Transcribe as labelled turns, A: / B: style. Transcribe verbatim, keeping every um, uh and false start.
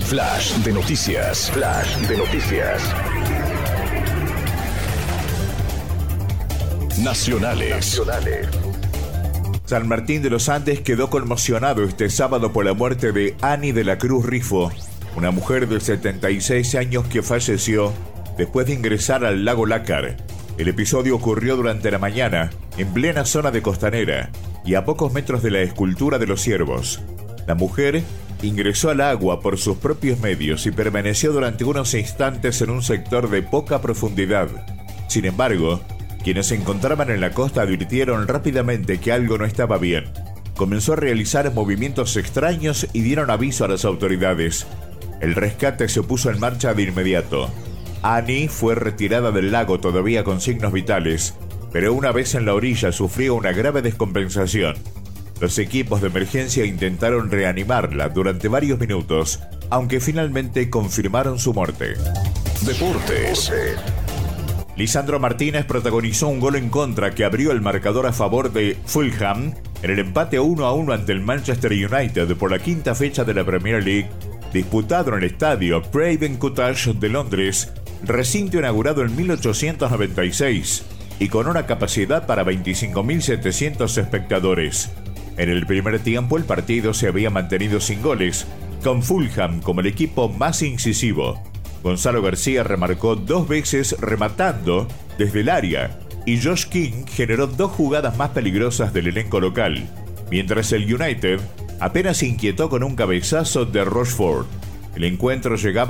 A: Flash de noticias. Flash de noticias. Nacionales. Nacionales.
B: San Martín de los Andes quedó conmocionado este sábado por la muerte de Ani de la Cruz Rifo, una mujer de setenta y seis años que falleció después de ingresar al lago Lácar. El episodio ocurrió durante la mañana, en plena zona de Costanera, y a pocos metros de la escultura de los ciervos. La mujer ingresó al agua por sus propios medios y permaneció durante unos instantes en un sector de poca profundidad. Sin embargo, quienes se encontraban en la costa advirtieron rápidamente que algo no estaba bien. Comenzó a realizar movimientos extraños y dieron aviso a las autoridades. El rescate se puso en marcha de inmediato. Ani fue retirada del lago todavía con signos vitales, pero una vez en la orilla sufrió una grave descompensación. Los equipos de emergencia intentaron reanimarla durante varios minutos, aunque finalmente confirmaron su muerte.
A: Deportes.
B: Lisandro Martínez protagonizó un gol en contra que abrió el marcador a favor de Fulham en el empate uno a uno ante el Manchester United por la quinta fecha de la Premier League, disputado en el estadio Craven Cottage de Londres, recinto inaugurado en mil ochocientos noventa y seis y con una capacidad para veinticinco mil setecientos espectadores. En el primer tiempo el partido se había mantenido sin goles, con Fulham como el equipo más incisivo. Gonzalo García remarcó dos veces rematando desde el área y Josh King generó dos jugadas más peligrosas del elenco local, mientras el United apenas se inquietó con un cabezazo de Rochford. El encuentro llegaba